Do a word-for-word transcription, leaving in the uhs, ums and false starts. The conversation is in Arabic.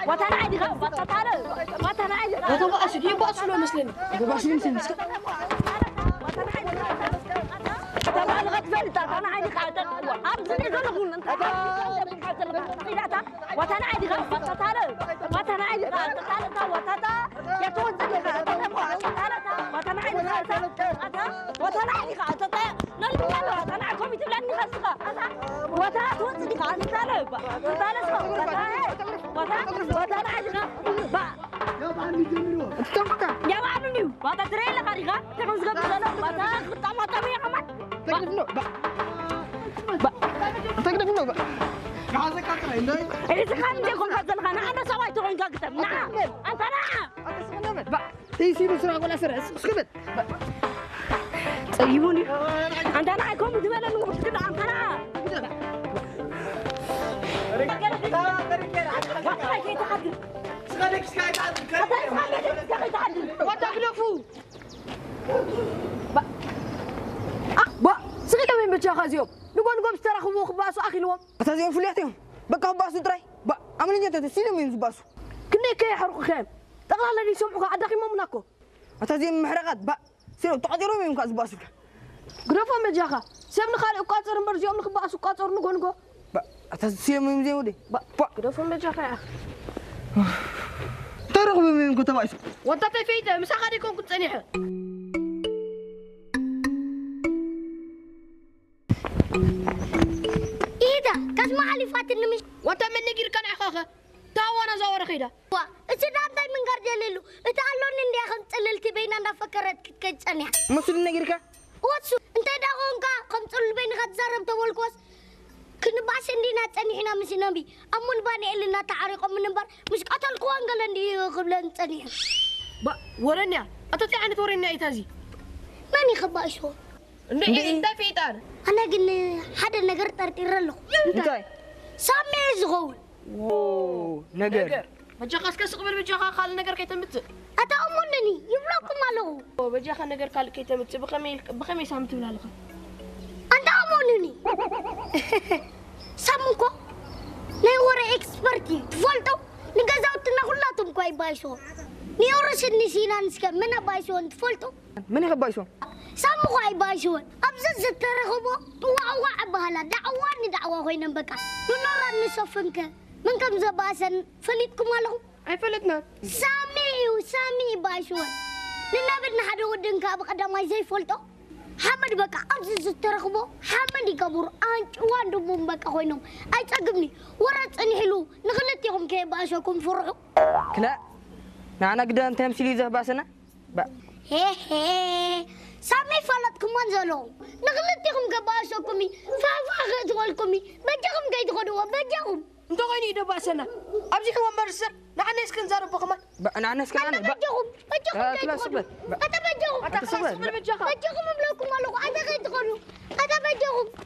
وتنا عادي غا وتنا وتنا عادي غا هذا بقى شيء بقى شلون مسلم هذا بقى شيء مسلم طبعا غد فلت انا عادي قاعده ابزني زلقون انت وتنا عادي غا وتنا وتنا عادي قاعده وتنا يا توزن وتنا عادي قاعده وتنا عادي قاعده نلبي له وتنا عكم يتبلني خسخه وتنا توزن قاعده تلب تلب وتنا وتنا عادي غا يا بعمي جميلو يا بعمي وتا تريلا قاريغا تكون زغب زلو وتا خطما تمي كمان تكلف نو با تكلف نو با عايزك اقرا انت اذا كان دي كون كذا انا انا سويت تقول كذا نعم انت نعم انت سكبت با تيسير سرعه ولا سرعه سكبت طيبوني انت انا كوم تبلا نو كده انت انا وتكلفوا با با سكت وين بتشاخذ يوم نبغى نقوم استراخوا وخباسوا اخي لهم أتازيهم فليحتهم بقى باسو تراي با عملين جت تسيلم من باسو كنا كي يحرقوا خيم تقال لي سمعوا عدقي ما مناكو أتازيهم محرقات با سيروا تقدروا من كاس باسو غرفة مجاخة سيبنا خالي وقاصر مرجع من خباسوا قاصر نقول نقول با أتازيهم من زين ودي با با غرفة مجاخة يا اخي ترى من كنت باسو وانت فيته مساخة يكون كنت صنيحه كاسما علي فاتن مش وانت من نجير كان اخاخه تاوانا زور خيدا وا اتدام داي من غاردللو اتعلون اندي اخن صللتي بينا انا فكرت كتصنيح مسل نجيرك واتسو انت داغونكا كم صل بين غزارم تولكوس كن باس اندينا تصنيحنا مش نبي امون باني لنا تعريق من نبر مش قتل كوانغل اندي قبلن تصنيح با ورنيا اتتي عن ورنيا ايتازي ماني خباشو اندي انت فيتار انا قلنا حدا نجر ترتيرلو انتي سامي زغول اوه نجر بجاخاس كس قبل بجاخا خال نجر كيتمت اتا امونني يبلوكم مالو بجاخا نجر قال كيتمت بخمي بخمي سامت ولا لخ انت امونني سامكو ني ورا اكسبرتي تفولتو نغزاوتنا كلاتهم كوي بايسو ني ورا سني سينانسك من بايسو تفولتو من يخبايسو سامو خاي بايسون ابزز ترخبو واو واو بهلا دعواني دعوه خوينا بكا نورا نسفنك من كم زباسن فليتكم له اي فلتنا سامي وسامي بايسون ننابن حدا ودنك بقدام زي فولتو حمد بكا ابزز ترخبو حمد يكبر انت واندو بوم بكا خوينم اي تقبني ورا تنحلو نغلطيهم كي باشوكم فرعوا كلا نانا قدام تمثيلي زهباسنا با هي هي سامي فلت كمان زلو نغلطيهم كباشوكمي فافا غدولكمي بجاكم كي تغدوا بجاكم انتو غيني دباسنا ابزي هو مرسر نحن نسكن زارو بقما انا انا اسكن انا بجاكم بجاكم كي تغدوا اتا بجاكم اتا خلاص بجاكم بجاكم مملوكم مالو اتا كي تغدوا اتا بجاكم